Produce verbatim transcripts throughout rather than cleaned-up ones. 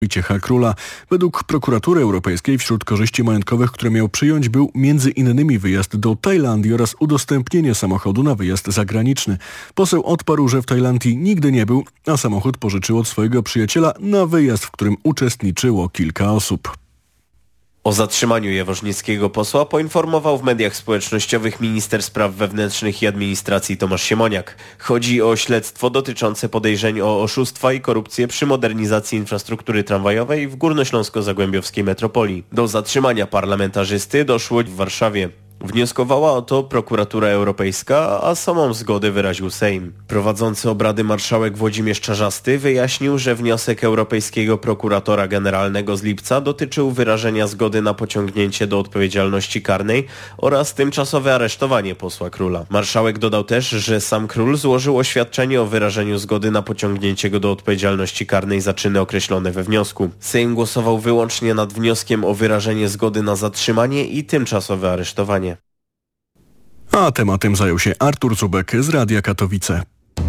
Wojciecha Króla. Według prokuratury europejskiej wśród korzyści majątkowych, które miał przyjąć, był między innymi wyjazd do Tajlandii oraz udostępnienie samochodu na wyjazd zagraniczny. Poseł odparł, że w Tajlandii nigdy nie był, a samochód pożyczył od swojego przyjaciela na wyjazd, w którym uczestniczyło kilka osób. O zatrzymaniu jaworznickiego posła poinformował w mediach społecznościowych minister spraw wewnętrznych i administracji Tomasz Siemoniak. Chodzi o śledztwo dotyczące podejrzeń o oszustwa i korupcję przy modernizacji infrastruktury tramwajowej w górnośląsko-zagłębiowskiej metropolii. Do zatrzymania parlamentarzysty doszło w Warszawie. Wnioskowała o to prokuratura europejska, a samą zgodę wyraził Sejm. Prowadzący obrady marszałek Włodzimierz Czarzasty wyjaśnił, że wniosek europejskiego prokuratora generalnego z lipca dotyczył wyrażenia zgody na pociągnięcie do odpowiedzialności karnej oraz tymczasowe aresztowanie posła Króla. Marszałek dodał też, że sam Król złożył oświadczenie o wyrażeniu zgody na pociągnięcie go do odpowiedzialności karnej za czyny określone we wniosku. Sejm głosował wyłącznie nad wnioskiem o wyrażenie zgody na zatrzymanie i tymczasowe aresztowanie. A tematem zajął się Artur Zubek z Radia Katowice.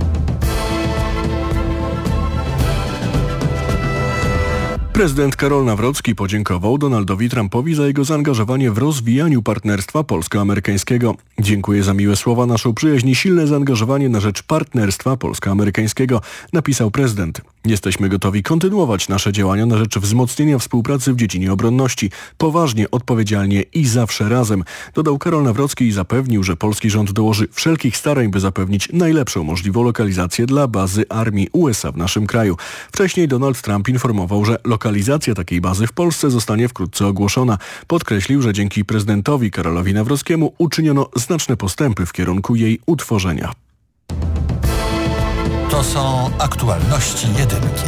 Prezydent Karol Nawrocki podziękował Donaldowi Trumpowi za jego zaangażowanie w rozwijaniu partnerstwa polsko-amerykańskiego. Dziękuję za miłe słowa, naszą przyjaźń i silne zaangażowanie na rzecz partnerstwa polsko-amerykańskiego, napisał prezydent. Jesteśmy gotowi kontynuować nasze działania na rzecz wzmocnienia współpracy w dziedzinie obronności. Poważnie, odpowiedzialnie i zawsze razem, dodał Karol Nawrocki i zapewnił, że polski rząd dołoży wszelkich starań, by zapewnić najlepszą możliwą lokalizację dla bazy armii U S A w naszym kraju. Wcześniej Donald Trump informował, że lokalizacja takiej bazy w Polsce zostanie wkrótce ogłoszona. Podkreślił, że dzięki prezydentowi Karolowi Nawrockiemu uczyniono znaczne postępy w kierunku jej utworzenia. To są aktualności jedynki.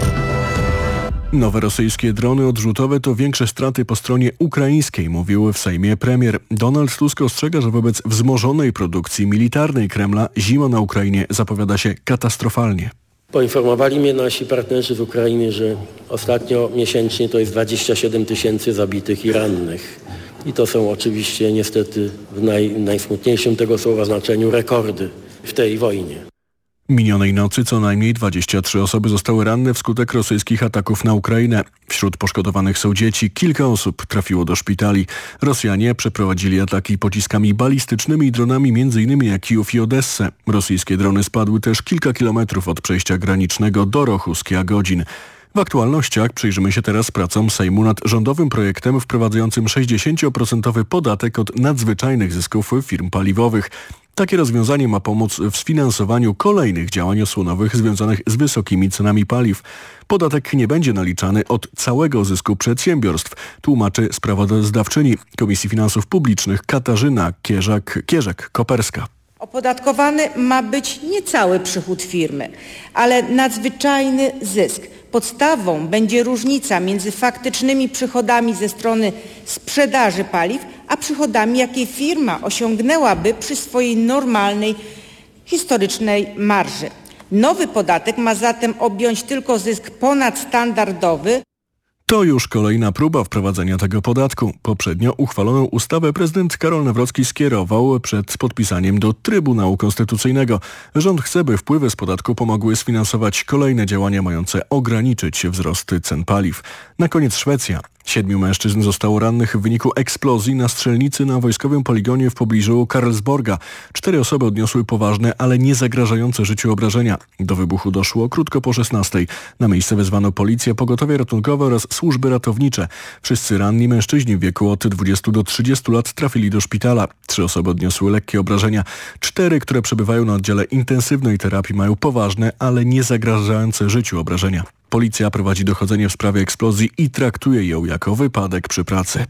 Nowe rosyjskie drony odrzutowe to większe straty po stronie ukraińskiej, mówił w Sejmie premier. Donald Tusk ostrzega, że wobec wzmożonej produkcji militarnej Kremla zima na Ukrainie zapowiada się katastrofalnie. Poinformowali mnie nasi partnerzy z Ukrainy, że ostatnio miesięcznie to jest dwadzieścia siedem tysięcy zabitych i rannych. I to są oczywiście niestety w naj, najsmutniejszym tego słowa znaczeniu rekordy w tej wojnie. Minionej nocy co najmniej dwadzieścia trzy osoby zostały ranne wskutek rosyjskich ataków na Ukrainę. Wśród poszkodowanych są dzieci. Kilka osób trafiło do szpitali. Rosjanie przeprowadzili ataki pociskami balistycznymi i dronami m.in. jak Kijów i Odessę. Rosyjskie drony spadły też kilka kilometrów od przejścia granicznego do Rochuskia godzin. W aktualnościach przyjrzymy się teraz pracom Sejmu nad rządowym projektem wprowadzającym sześćdziesięcioprocentowy podatek od nadzwyczajnych zysków firm paliwowych. Takie rozwiązanie ma pomóc w sfinansowaniu kolejnych działań osłonowych związanych z wysokimi cenami paliw. Podatek nie będzie naliczany od całego zysku przedsiębiorstw, tłumaczy sprawozdawczyni Komisji Finansów Publicznych Katarzyna Kierzak, Kierzak-Koperska. Opodatkowany ma być nie cały przychód firmy, ale nadzwyczajny zysk. Podstawą będzie różnica między faktycznymi przychodami ze strony sprzedaży paliw, a przychodami, jakie firma osiągnęłaby przy swojej normalnej, historycznej marży. Nowy podatek ma zatem objąć tylko zysk ponadstandardowy. To już kolejna próba wprowadzenia tego podatku. Poprzednio uchwaloną ustawę prezydent Karol Nawrocki skierował przed podpisaniem do Trybunału Konstytucyjnego. Rząd chce, by wpływy z podatku pomogły sfinansować kolejne działania mające ograniczyć wzrost cen paliw. Na koniec Szwecja. Siedmiu mężczyzn zostało rannych w wyniku eksplozji na strzelnicy na wojskowym poligonie w pobliżu Karlsborga. Cztery osoby odniosły poważne, ale nie zagrażające życiu obrażenia. Do wybuchu doszło krótko po szesnastej. Na miejsce wezwano policję, pogotowie ratunkowe oraz służby ratownicze. Wszyscy ranni mężczyźni w wieku od dwudziestu do trzydziestu lat trafili do szpitala. Trzy osoby odniosły lekkie obrażenia. Cztery, które przebywają na oddziale intensywnej terapii, mają poważne, ale nie zagrażające życiu obrażenia. Policja prowadzi dochodzenie w sprawie eksplozji i traktuje ją jako wypadek przy pracy.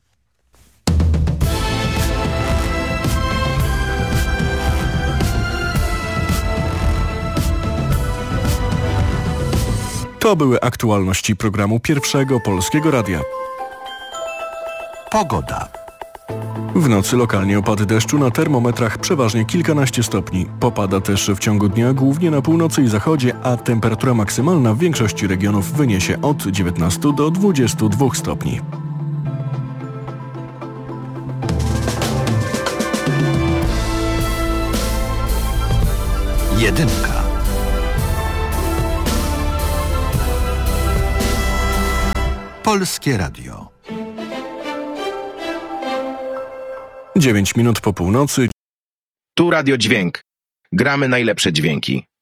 To były aktualności programu Pierwszego Polskiego Radia. Pogoda. W nocy lokalnie opady deszczu, na termometrach przeważnie kilkanaście stopni. Popada też w ciągu dnia, głównie na północy i zachodzie, a temperatura maksymalna w większości regionów wyniesie od dziewiętnastu do dwudziestu dwóch stopni. Jedynka. Polskie Radio. dziewięć minut po północy. Tu Radio Dźwięk. Gramy najlepsze dźwięki.